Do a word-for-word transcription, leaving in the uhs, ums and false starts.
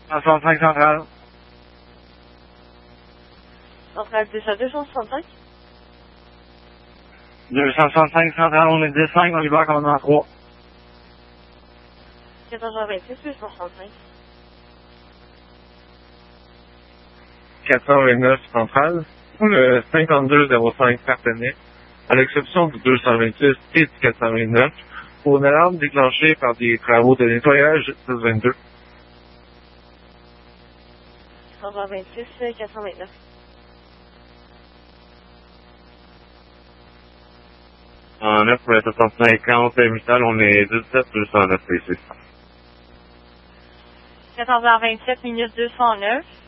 cent soixante-cinq centrale. Centrale deux cent deux cent soixante-cinq. deux cent soixante-cinq centrale, on est dix cinq, on libère commandement trois. quatorze heures vingt-six, deux cent soixante-cinq. quatre cent vingt-neuf centrale. Le cinquante-deux zéro cinq partenaire, à l'exception du deux cent vingt-six et du quatre cent vingt-neuf, pour une alarme déclenchée par des travaux de nettoyage six vingt-deux. quatorze heures vingt-six, quatre cent vingt-neuf. En neuf pour les sept cent cinquante, Michel, on est dix-sept deux cent neuf ici. quatorze heures vingt-sept minutes deux cent neuf.